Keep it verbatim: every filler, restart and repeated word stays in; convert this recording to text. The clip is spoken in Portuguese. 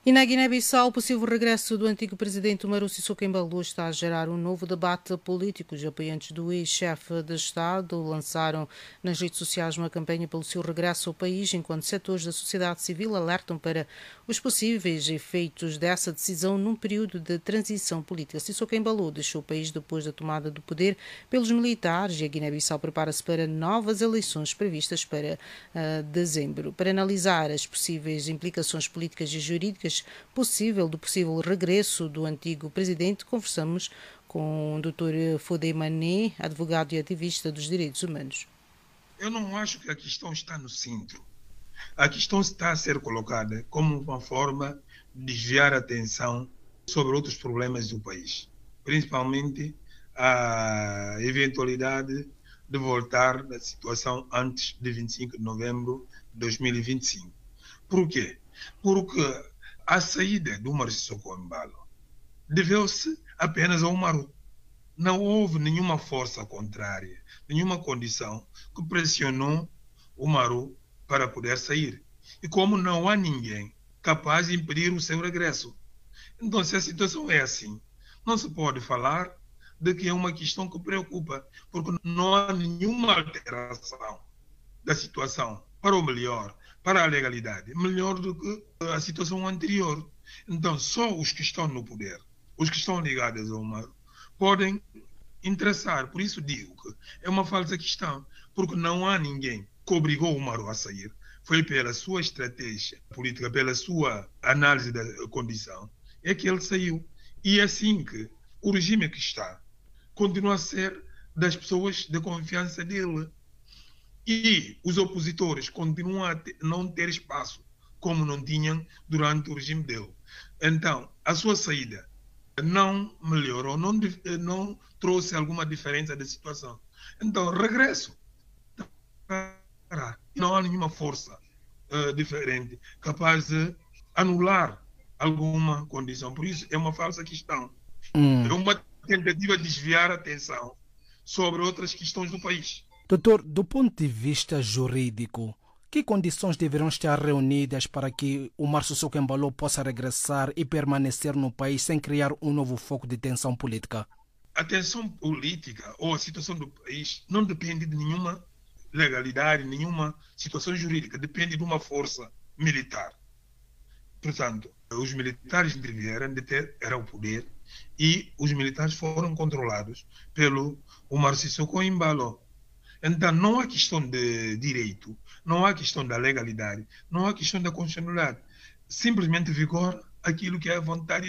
E na Guiné-Bissau, o possível regresso do antigo presidente Umaru Sissoko Embalo está a gerar um novo debate político. Os apoiantes do ex-chefe de Estado lançaram nas redes sociais uma campanha pelo seu regresso ao país, enquanto setores da sociedade civil alertam para os possíveis efeitos dessa decisão num período de transição política. Sissoko Embalo deixou o país depois da tomada do poder pelos militares e a Guiné-Bissau prepara-se para novas eleições previstas para uh, dezembro. Para analisar as possíveis implicações políticas e jurídicas possível do possível regresso do antigo presidente, conversamos com o doutor Fodé Mané, advogado e ativista dos direitos humanos. Eu não acho que a questão está no centro. A questão está a ser colocada como uma forma de desviar a atenção sobre outros problemas do país, principalmente a eventualidade de voltar da situação antes de vinte e cinco de novembro de dois mil e vinte e cinco. Por quê? Porque a saída do Umaru Sissoko Embalo deveu-se apenas ao Umaru. Não houve nenhuma força contrária, nenhuma condição que pressionou o Umaru para poder sair. E como não há ninguém capaz de impedir o seu regresso. Então, se a situação é assim, não se pode falar de que é uma questão que preocupa, porque não há nenhuma alteração da situação para o melhor, para a legalidade, melhor do que a situação anterior. Então, só os que estão no poder, os que estão ligados ao Umaru, podem interessar. Por isso digo que é uma falsa questão, porque não há ninguém que obrigou o Umaru a sair. Foi pela sua estratégia política, pela sua análise da condição, é que ele saiu. E é assim que o regime que está continua a ser das pessoas de confiança dele. E os opositores continuam a ter, não ter espaço, como não tinham durante o regime dele. Então, a sua saída não melhorou, não, não trouxe alguma diferença da situação. Então, regresso. Não há nenhuma força uh, diferente capaz de anular alguma condição. Por isso, é uma falsa questão. Hum. É uma tentativa de desviar a atenção sobre outras questões do país. Doutor, do ponto de vista jurídico, que condições deverão estar reunidas para que o Umaru Sissoko Embalo possa regressar e permanecer no país sem criar um novo foco de tensão política? A tensão política ou a situação do país não depende de nenhuma legalidade, nenhuma situação jurídica, depende de uma força militar. Portanto, os militares intervieram, deram o poder e os militares foram controlados pelo Umaru Sissoko Embalo. Então, não há questão de direito, não há questão da legalidade, não há questão da constitucionalidade. Simplesmente vigora aquilo que é a vontade